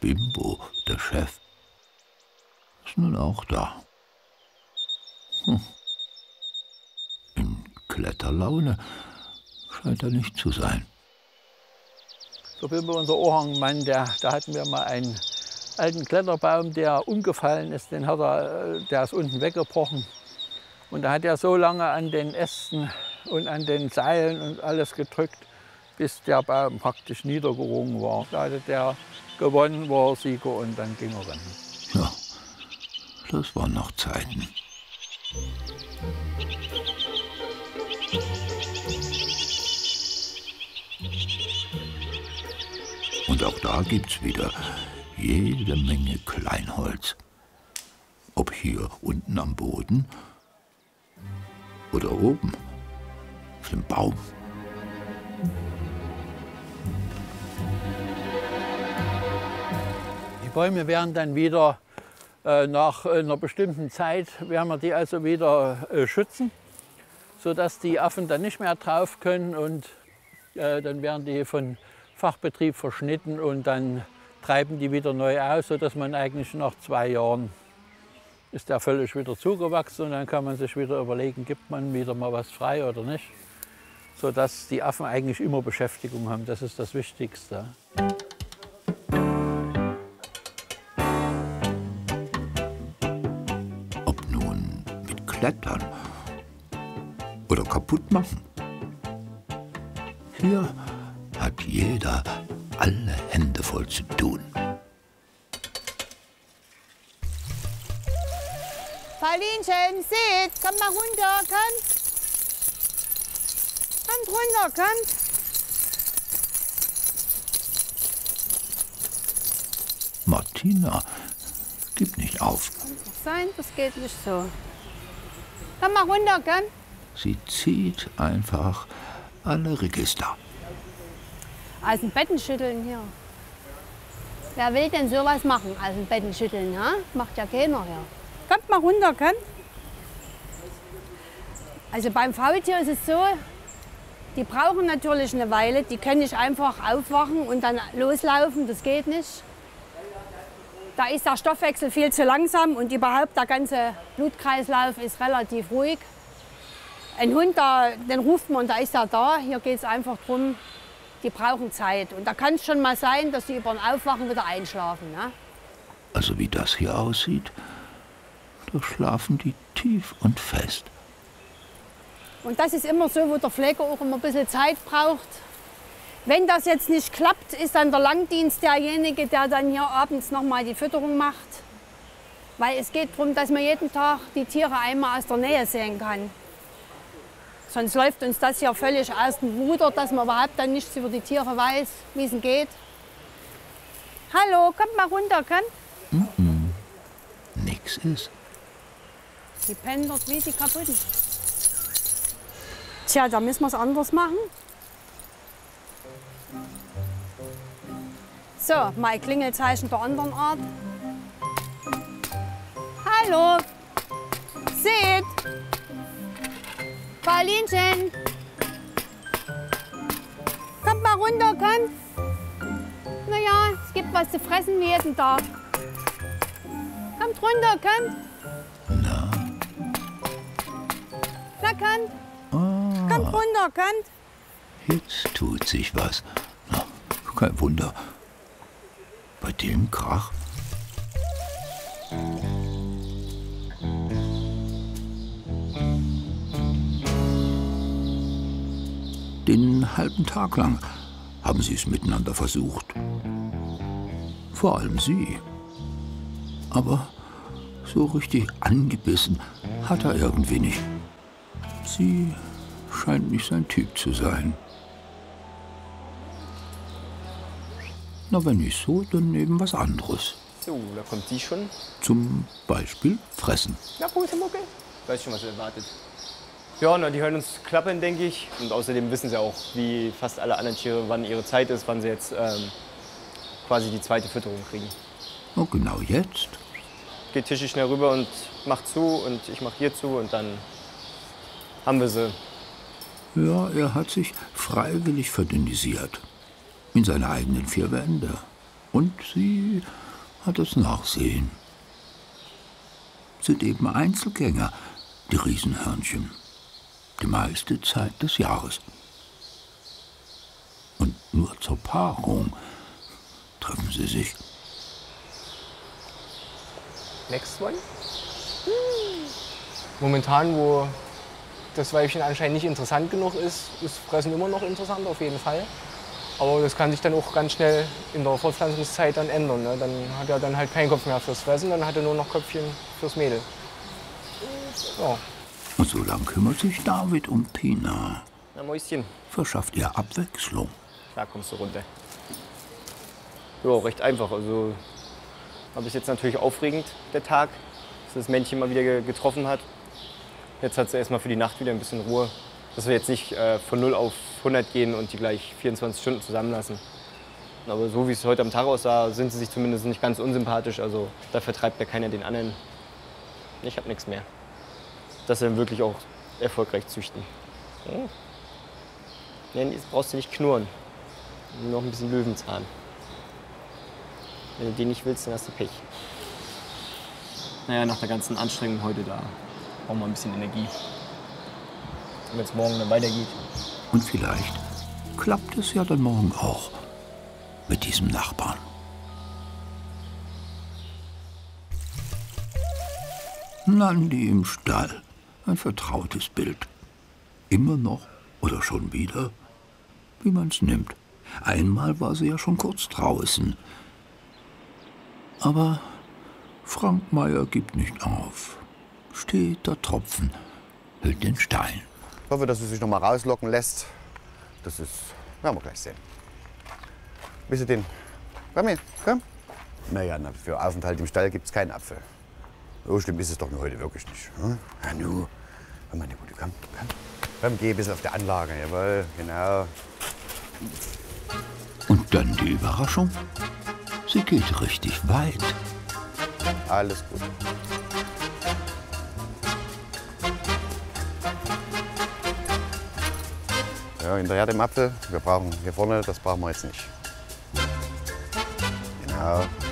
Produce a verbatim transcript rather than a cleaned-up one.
Bimbo, der Chef, ist nun auch da. Hm. In Kletterlaune scheint er nicht zu sein. Der Bimbo, unser Ohrhangmann, der, da hatten wir mal einen alten Kletterbaum, der umgefallen ist. Den hat er, der ist unten weggebrochen. Und da hat er so lange an den Ästen und an den Seilen und alles gedrückt, bis der Baum praktisch niedergerungen war. Da hatte der gewonnen, war Sieger und dann ging er rennen. Ja, das waren noch Zeiten. Und auch da gibt's wieder jede Menge Kleinholz. Ob hier unten am Boden oder oben auf dem Baum. Die Bäume werden dann wieder äh, nach einer bestimmten Zeit, werden wir die also wieder äh, schützen, sodass die Affen dann nicht mehr drauf können und äh, dann werden die von Fachbetrieb verschnitten und dann treiben die wieder neu aus, sodass man eigentlich nach zwei Jahren ist der völlig wieder zugewachsen und dann kann man sich wieder überlegen, gibt man wieder mal was frei oder nicht, sodass die Affen eigentlich immer Beschäftigung haben. Das ist das Wichtigste. Ob nun mit Klettern oder kaputt machen. Hier hat jeder alle Hände voll zu tun. Paulinchen, seht, komm mal runter, komm. Kommt runter, komm. Martina, gib nicht auf. Kann doch sein, das geht nicht so. Komm mal runter, komm. Sie zieht einfach alle Register. Aus dem Betten schütteln hier. Wer will denn sowas machen, aus dem Betten schütteln, ja? Macht ja keiner hier. Kommt mal runter, komm. Also beim Faultier ist es so, die brauchen natürlich eine Weile. Die können nicht einfach aufwachen und dann loslaufen, das geht nicht. Da ist der Stoffwechsel viel zu langsam und überhaupt der ganze Blutkreislauf ist relativ ruhig. Ein Hund, da, den ruft man und da ist er da. Hier geht es einfach darum, die brauchen Zeit. Und da kann es schon mal sein, dass sie über ein Aufwachen wieder einschlafen. Ne? Also wie das hier aussieht, da schlafen die tief und fest. Und das ist immer so, wo der Pfleger auch immer ein bisschen Zeit braucht. Wenn das jetzt nicht klappt, ist dann der Langdienst derjenige, der dann hier abends noch mal die Fütterung macht. Weil es geht darum, dass man jeden Tag die Tiere einmal aus der Nähe sehen kann. Sonst läuft uns das hier völlig aus dem Ruder, dass man überhaupt dann nichts über die Tiere weiß, wie es geht. Hallo, kommt mal runter, komm. Mm-mm. Nix ist. Die pennen dort wie die Kaputten. Tja, da müssen wir es anders machen. So, mal Klingelzeichen der anderen Art. Hallo, seht. Paulinchen! Kommt mal runter, kommt! Na ja, es gibt was zu fressen wie jeden Tag. Kommt runter, kommt! Na? Na, kommt! Ah, Kommt runter, kommt! jetzt tut sich was. Na, kein Wunder. Bei dem Krach. Den halben Tag lang haben sie es miteinander versucht. Vor allem sie. Aber so richtig angebissen hat er irgendwie nicht. Sie scheint nicht sein Typ zu sein. Na, wenn nicht so, dann eben was anderes. So, da kommt die schon. Zum Beispiel fressen. Na, Pusemucke. Weiß schon, was ihr erwartet. Ja, na, die hören uns klappern, denke ich. Und außerdem wissen sie auch, wie fast alle anderen Tiere, wann ihre Zeit ist, wann sie jetzt ähm, quasi die zweite Fütterung kriegen. Und genau jetzt? Geht Tische schnell rüber und macht zu und ich mache hier zu und dann haben wir sie. Ja, er hat sich freiwillig verdünnisiert. In seine eigenen vier Wände. Und sie hat das Nachsehen. Sind eben Einzelgänger, die Riesenhörnchen. Die meiste Zeit des Jahres. Und nur zur Paarung treffen sie sich. Next one. Momentan, wo das Weibchen anscheinend nicht interessant genug ist, ist Fressen immer noch interessant, auf jeden Fall. Aber das kann sich dann auch ganz schnell in der Fortpflanzungszeit dann ändern. Ne? Dann hat er dann halt keinen Kopf mehr fürs Fressen, dann hat er nur noch Köpfchen fürs Mädel. Ja. Und so lang kümmert sich David um Pina. Na, Mäuschen. Verschafft ihr Abwechslung. Da kommst du runter. Ja, recht einfach. Also war bis jetzt natürlich aufregend, der Tag, dass das Männchen mal wieder ge getroffen hat. Jetzt hat sie erstmal für die Nacht wieder ein bisschen Ruhe. Dass wir jetzt nicht äh, von null auf hundert gehen und die gleich vierundzwanzig Stunden zusammenlassen. Aber so wie es heute am Tag aussah, sind sie sich zumindest nicht ganz unsympathisch. Also da vertreibt ja keiner den anderen. Ich habe nichts mehr. Dass sie dann wirklich auch erfolgreich züchten. Oh. Ja, jetzt brauchst du nicht knurren. Noch ein bisschen Löwenzahn. Wenn du den nicht willst, dann hast du Pech. Naja, nach der ganzen Anstrengung heute, da brauchen wir ein bisschen Energie. Wenn es morgen dann weitergeht. Und vielleicht klappt es ja dann morgen auch mit diesem Nachbarn. Nandi im Stall. Ein vertrautes Bild. Immer noch oder schon wieder, wie man's nimmt. Einmal war sie ja schon kurz draußen. Aber Frank Meyer gibt nicht auf. Steter Tropfen hält den Stein. Ich hoffe, dass es sich noch mal rauslocken lässt. Das ist, werden wir gleich sehen. Willst du den? Komm her, komm. Naja, na, für Aufenthalt im Stall gibt es keinen Apfel. So schlimm ist es doch nur heute wirklich nicht. Hm? Ja, nu. Komm, meine Gute, komm, komm. Komm, geh ein bisschen auf der Anlage, jawohl, genau. Und dann die Überraschung. Sie geht richtig weit. Alles gut. Ja, hinterher dem Apfel. Wir brauchen hier vorne, das brauchen wir jetzt nicht. Genau.